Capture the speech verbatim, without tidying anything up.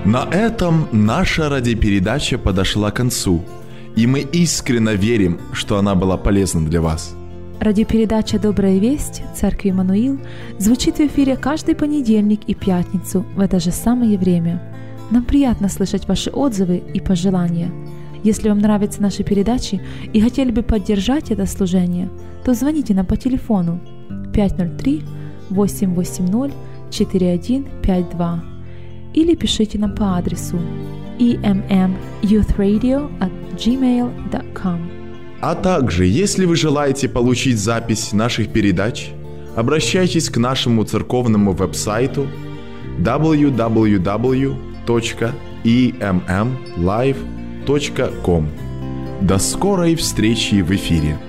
На этом наша радиопередача подошла к концу, и мы искренне верим, что она была полезна для вас. Радиопередача «Добрая весть» Церкви Иммануил звучит в эфире каждый понедельник и пятницу в это же самое время. Нам приятно слышать ваши отзывы и пожелания. Если вам нравятся наши передачи и хотели бы поддержать это служение, то звоните нам по телефону пять ноль три восемь восемь ноль четыре один пять два или пишите нам по адресу и эм эм ют радио at gmail dot com. А также, если вы желаете получить запись наших передач, обращайтесь к нашему церковному веб-сайту дабл ю дабл ю дабл ю точка и эм эм лайв точка ком. До скорой встречи в эфире!